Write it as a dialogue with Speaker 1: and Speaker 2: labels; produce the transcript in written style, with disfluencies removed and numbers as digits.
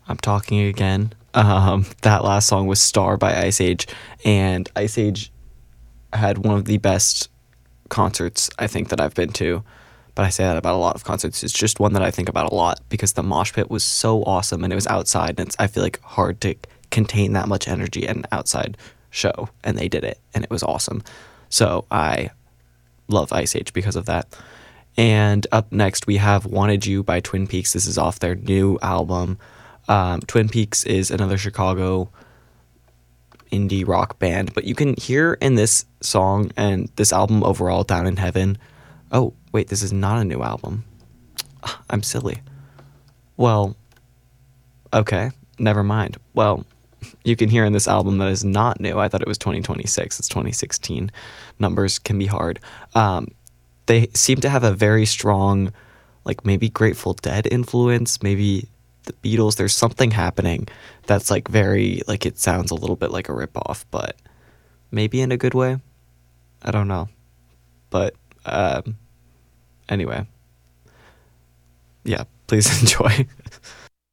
Speaker 1: I'm talking again. That last song was Star by Ice Age, and Ice Age had one of the best concerts I think that I've been to. But I say that about a lot of concerts. It's just one that I think about a lot because the mosh pit was so awesome and it was outside, and it's, I feel like, hard to contain that much energy at an outside show, and they did it and it was awesome. So I love Ice Age because of that. And up next we have Wanted You by Twin Peaks. This is off their new album. Twin Peaks is another Chicago indie rock band, but you can hear in this song and this album overall, Down in Heaven. Oh, wait, this is not a new album. I'm silly. Well, okay, never mind. Well, you can hear in this album that is not new. I thought it was 2026. It's 2016. Numbers can be hard. They seem to have a very strong, like maybe Grateful Dead influence, maybe the Beatles. There's something happening that's like very, like it sounds a little bit like a ripoff, but maybe in a good way. I don't know. But anyway, yeah, please enjoy.